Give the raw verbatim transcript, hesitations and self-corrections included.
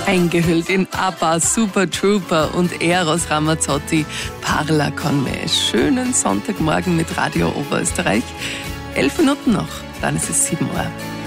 eingehüllt in ABBA, Super Trooper und Eros Ramazzotti, Parla con me. Schönen Sonntagmorgen mit Radio Oberösterreich. Elf Minuten noch, dann ist es sieben Uhr.